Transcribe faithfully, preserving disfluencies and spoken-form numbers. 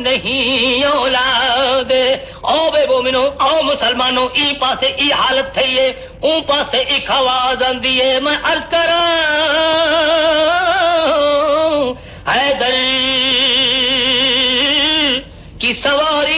नहीं औलाद। ओ बे मोमिनो, ओ मुसलमानो, ई पासे ई हालत थई है, ऊ पासे एक आवाज आंदी है। मैं अर्ज करा हैदर की सवारी